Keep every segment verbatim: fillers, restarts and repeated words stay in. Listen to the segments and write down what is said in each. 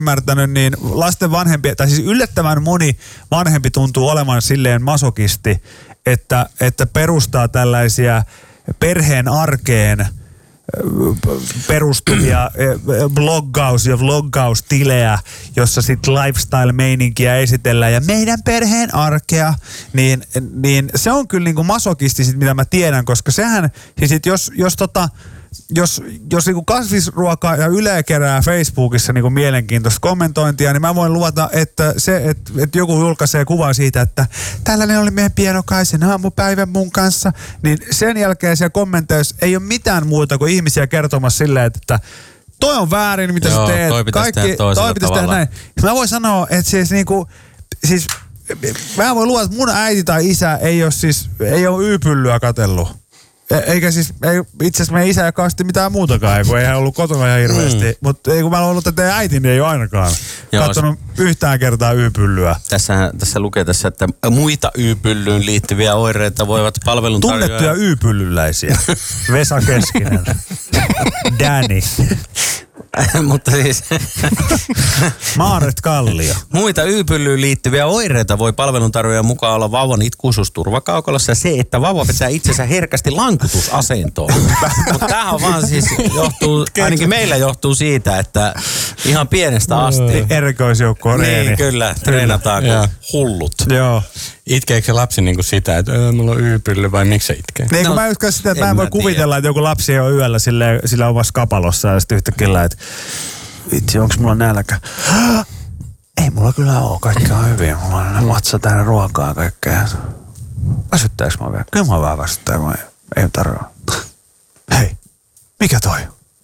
ymmärtänyt, niin lasten vanhempi, tai siis yllättävän moni vanhempi tuntuu olevan silleen masokisti, että, että perustaa tällaisia perheen arkeen perustuvia bloggaus- ja vloggaustilejä, jossa sitten lifestyle-meininkiä esitellään ja meidän perheen arkea, niin, niin se on kyllä niinku masokisti sit, mitä mä tiedän, koska sehän, siis jos, jos tota, Jos, jos niinku kasvisruoka ja Yle kerää Facebookissa niinku mielenkiintoista kommentointia, niin mä voin luvata, että se, että et joku julkaisee kuvan siitä, että tällainen oli meidän pienokaisen aamupäivän mun kanssa, niin sen jälkeen siellä kommenteissa ei ole mitään muuta kuin ihmisiä kertomassa silleen, että toi on väärin, mitä Joo, sä teet. toi pitäisi tehdä toisella toi pitäisi tavalla. tehdä näin. Mä voin sanoa, että siis niinku, siis mä voin luvata, että mun äiti tai isä ei ole siis, ei ole yypyllyä katsellut. Eikä siis, ei, itse asiassa meidän isä ei kasti mitään muutakaan, kun ei hän ollut kotona ihan hirveästi. Mm. Mutta kun mä olen ollut, että teidän äiti, niin ei ole ainakaan Joo, katsonut se... yhtään kertaa yypyllyä. Tässä, tässä lukee tässä, että muita yypyllyyn liittyviä oireita voivat palveluntarjoajat... Tunnettuja yypyllyläisiä. Vesa Keskinen. Danny. Mutta siis... Maaret Kallio. Muita yypyllyyn liittyviä oireita voi palveluntarjoajan mukaan olla vauvan itkuisuus turvakaukalossa ja se, että vauva vetää itsensä herkästi lankutusasentoon. Mutta tämähän on vaan siis johtuu, ainakin meillä johtuu siitä, että ihan pienestä asti. Erikoisjoukko reeni. Niin, kyllä. Treenataan kuin hullut. Joo. Itkeekö se lapsi niinku sitä, että mulla on yypylly vai miksi se itkee? Niin, kun no, mä uskon sitä, että mä en voi kuvitella, että joku lapsi on yöllä sille, sillä omassa kapalossa ja sitten yhtäkkiä, että vitsi, onks mulla nälkä? Ei mulla kyllä oo, kaikki on hyvin. Mulla on aina vatsa täynnä ruokaa ja kaikkea. Väsyttääks mä vielä? Kyllä mä vähän väsyttää, kun ei, ei tarvitse. Hei, mikä toi?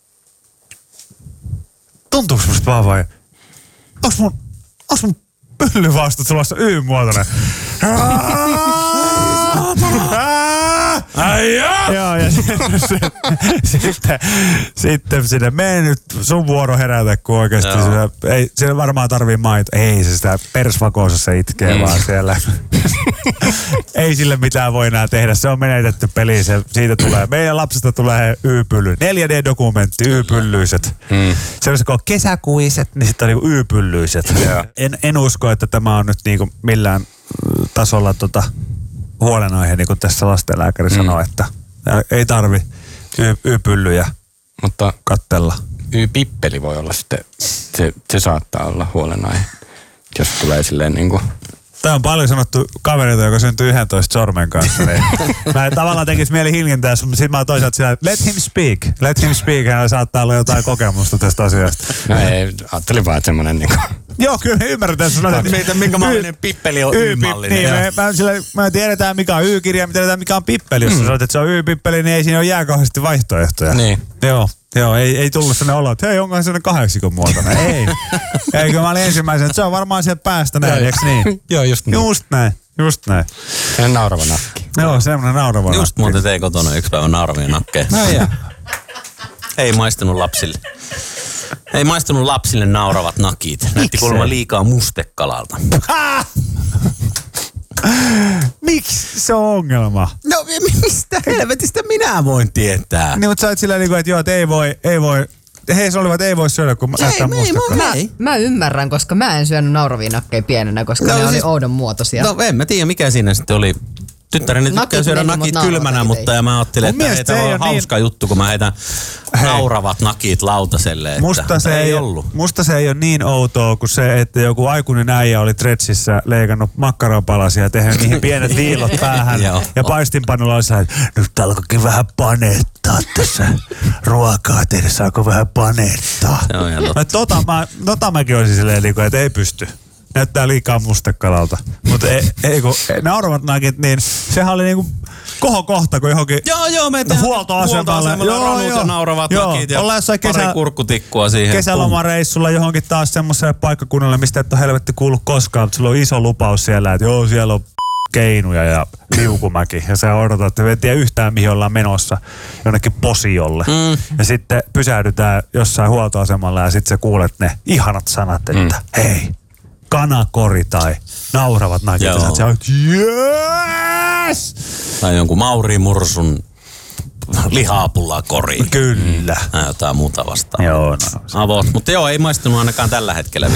Tuntuuks musta vaan vai? Onks mun, onks mun pyllyvaastot sulossa Y-muotoinen? Aijaa! Joo, ja sitten, sitten, sitten sinne mene nyt sun vuoro herätä, kun oikeasti se, ei, se varmaan tarvii maito. Ei se sitä persvakoossa se itkee mm. vaan siellä. Ei sille mitään voi enää tehdä. Se on menetetty peli. Se, siitä tulee, meidän lapsesta tulee Y-pylly. neljä D-dokumentti, Y-pyllyiset. Mm. Sellaiset kun on kesäkuiset, niin sitten on niinku Y-pyllyiset. En, en usko, että tämä on nyt niinku millään tasolla tota huolenaihe, niin kuin tässä lastenlääkäri mm. sanoo, että ei tarvi y- Y-pyllyjä mutta kattella. Y-pippeli voi olla sitten, se, se saattaa olla huolenaihe, jos tulee silleen niin kuin... Tämä on paljon sanottu kavereita, joka syntyi yhdentoista sormen kanssa. Niin mä tavallaan tekisi mieli hiljentää, mutta sitten mä oon toisaalta sillä, että let him speak. Let him speak, hän saattaa olla jotain kokemusta tästä asiasta. No ei, ajattelin vaan, että semmoinen niin kuin... Joo, kyllä ymmärretään. Meitä, minkä mallinen pippeli on Y-mallinen. Niin, me, mä, sillä, me tiedetään mikä on Y-kirja, me tiedetään mikä on pippeli. Jos mm. sä sanoit, että se on Y-pippeli, niin ei siinä ole jääkauheasti vaihtoehtoja. Niin. Joo, joo ei, ei tullut sellainen olo, että hei, onkohan sellainen kahdeksikon muotoinen. Ei. Eikö mä olin ensimmäisen, että se on varmaan sieltä päästä näin, eikö niin? Joo, just näin. Just näin, just näin. Se naurava nakki. Joo, semmoinen naurava nakki. Just muuten tein kotona yksi päivä nauravia nakkeja. No ja. Ei maistunut lapsille. Ei maistunut lapsille nauravat nakit. Näytti kuulemma liikaa mustekalalta. Miksi se on ongelma? No mistä helvetistä minä voin tietää? Niin, mutta sä oot silleen, että joo, että ei voi, ei voi. He olivat, että ei voi syödä, kun näyttää mustakalaa. Mä, mä ymmärrän, koska mä en syönyt nauravia nakkeja pienenä, koska no, ne siis, oli oudon muotoisia. No en mä tiedä, mikä siinä sitten oli. Tyttäreni tykkää syödä nakit kylmänä, mutta ja mä ajattelin, että heitä on hauska niin... juttu, kun mä heitän Hei. nauravat nakit lautaselle. Että musta, se ei ollut. musta se ei ole niin outoa kuin se, että joku aikuinen äijä oli Tretsissä leikannut makkaronpalasia ja tehnyt niihin pienet viilot päähän. Ja paistinpanolla oli se, että nyt alkoikin vähän panettaa tässä ruokaa tehdä, saako vähän panettaa. Se on ihan totta. No, tota, mä, tota mäkin olisin silleen, että ei pysty. Näyttää liikaa mustekalalta. Mutta ei, ei kun nauravat nakit, niin sehän oli niinku kohokohta, kun johonkin joo, joo, meitä huoltoasemalle. Joo, joo. Nauravat joo. nakit ja kesä, pari kurkkutikkua siihen. Kesälomareissulla johonkin taas semmoiselle paikkakunnalle, mistä et ole helvetti kuullut koskaan, mutta sulla on iso lupaus siellä, että joo, siellä on keinuja ja liukumäki. Ja sä odotat, että ei tiedä yhtään mihin ollaan menossa jonnekin posiolle. Mm. Ja sitten pysähdytään jossain huoltoasemalla ja sitten sä kuulet ne ihanat sanat, että mm. hei, kanakori tai nauravat nakit. Ja sä oot, yes! Tai jonkun Mauri Mursun lihapullaa koriin. Kyllä. Tai jotain muuta vastaan. Joo, no. Avot. Mutta joo, ei maistunut ainakaan tällä hetkellä